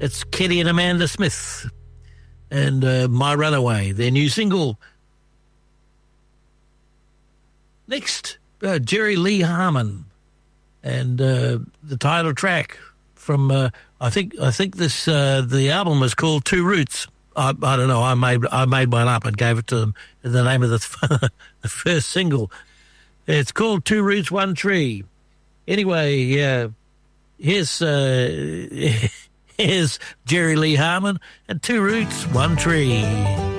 It's Kenny and Amanda Smith and My Runaway, their new single. Next, Jerry Lee Harmon and the title track from I think this the album is called Two Roots. I don't know. I made one up and gave it to them in the name of the first single. It's called Two Roots, One Tree. Anyway, here's Jerry Lee Harmon and Two Roots, One Tree.